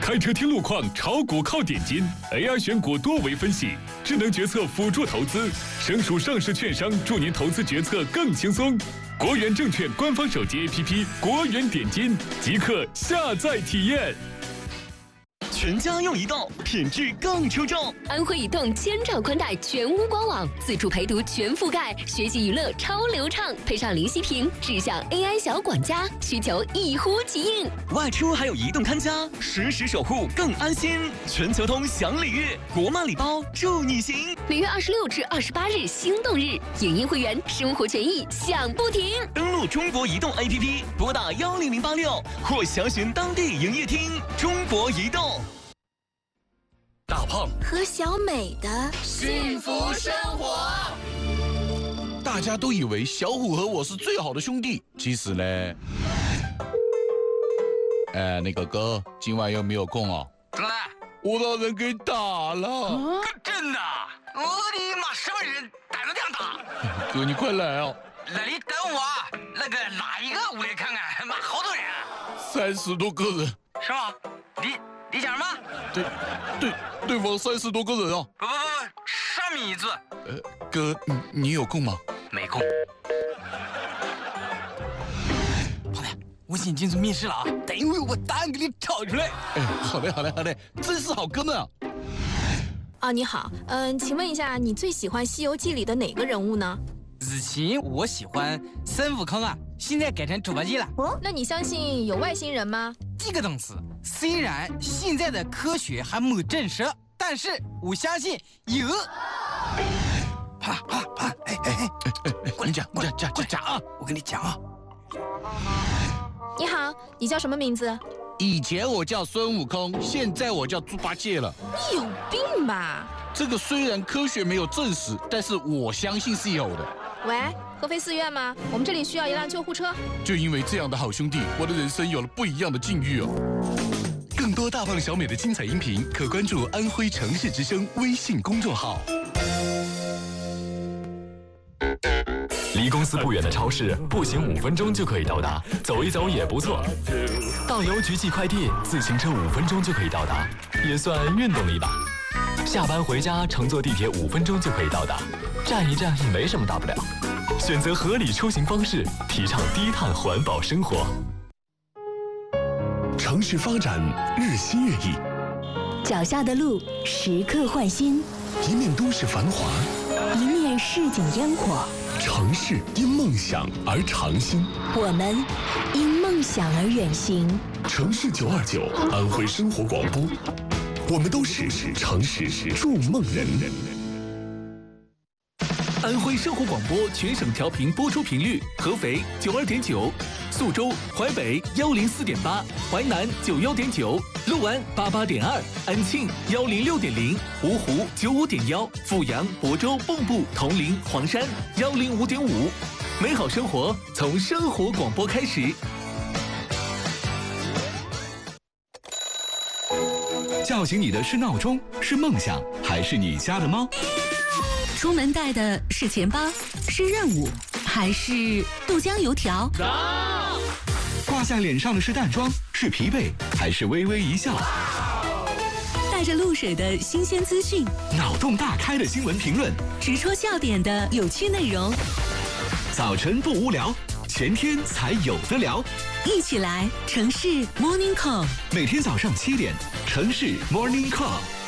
开车听路况，炒股靠点金 ，AI 选股多维分析，智能决策辅助投资，省属上市券商助您投资决策更轻松。国元证券官方手机 APP 国元点金，即刻下载体验。 全家用移动，品质更出众。 安徽移动千兆宽带全屋官网，自助陪读全覆盖，学习娱乐超流畅，配上零息屏，智享 AI 小管家，需求一呼即应。 外出还有移动看家，实时守护更安心。全球通享礼遇，国漫礼包祝你行。 每月26至28日心动日，影音会员生活权益享不停。 登录中国移动 APP， 拨打10086或详询当地营业厅。中国移动。 大胖和小美的幸福生活。大家都以为小虎和我是最好的兄弟，其实呢，那个哥，今晚有没有空哦？ 怎么了？ 我让人给打了。 真的？我的妈！什么人打成这样打？ 哥，你快来哦！ 那你等我，那个哪一个屋里看看？妈，好多人 ，30多个人。 是吗？你讲什么？ 对方30多个人哦。 不，什么意思？ 哥，你有空吗？ 没空。胖子，我先进去密室了啊，等会我答案给你找出来。 好嘞，真是好哥们啊！ 啊，你好，请问一下，你最喜欢《西游记》里的哪个人物呢？ 以前我喜欢孙悟空啊，现在改成猪八戒了。 那你相信有外星人吗？ 这个东西虽然现在的科学还没证实，但是我相信有。 你讲啊！ 我跟你讲啊。 你好，你叫什么名字？ 以前我叫孙悟空，现在我叫猪八戒了。 你有病吧？ 这个虽然科学没有证实，但是我相信是有的。 喂，合肥寺院吗？我们这里需要一辆救护车。 就因为这样的好兄弟，我的人生有了不一样的境遇哦。 更多大胖小美的精彩音频，可关注安徽城市之声微信公众号。离公司不远的超市，步行5分钟就可以到达，走一走也不错。到邮局寄快递，自行车5分钟就可以到达，也算运动了一把。下班回家，乘坐地铁5分钟就可以到达，站一站也没什么大不了。选择合理出行方式，提倡低碳环保生活。城市发展日新月异， 脚下的路时刻换新， 一面都市繁华， 一面市井烟火。 城市因梦想而长新， 我们因梦想而远行。 城市929，安徽生活广播，我们都是城市筑梦人。安徽生活广播全省调频播出频率：合肥92.9，宿州、淮北104.8，淮南91.9，六安88.2，安庆106.0，芜湖95.1，阜阳、亳州、蚌埠、铜陵、黄山105.5。美好生活从生活广播开始。叫醒你的是闹钟，是梦想，还是你家的猫？ 出门带的是钱包，是任务，还是豆浆油条？ 挂在脸上的是淡妆，是疲惫，还是微微一笑？ 带着露水的新鲜资讯， 脑洞大开的新闻评论， 直戳笑点的有趣内容。 早晨不无聊，前天才有的聊。 一起来城市 Morning Call， 每天早上7点，城市 Morning Call。